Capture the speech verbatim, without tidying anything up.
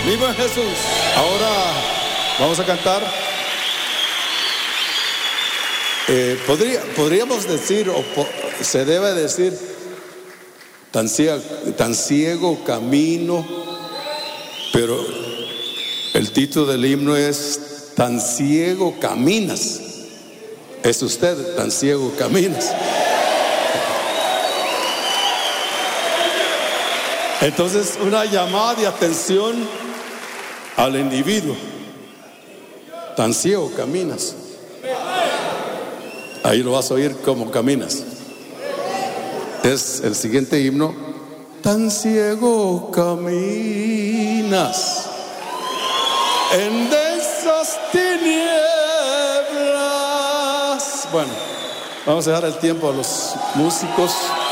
¡Viva Jesús! Ahora vamos a cantar. Eh, podría, podríamos decir, o po, se debe decir, tan ciego, tan ciego camino, pero el título del himno es Tan ciego caminas. Es usted, tan ciego caminas. Entonces, una llamada de atención al individuo. Tan ciego caminas. Ahí lo vas a oír como caminas. Es el siguiente himno. Tan ciego caminas en densas tinieblas. Bueno, vamos a dejar el tiempo a los músicos.